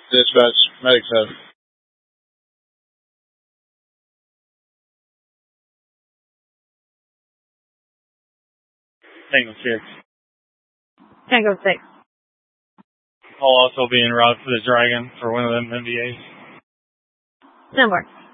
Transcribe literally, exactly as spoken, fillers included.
Dispatch, medic seven. Tango six. Tango six. I'll also be en route for the Dragon for one of them M B As. Similar.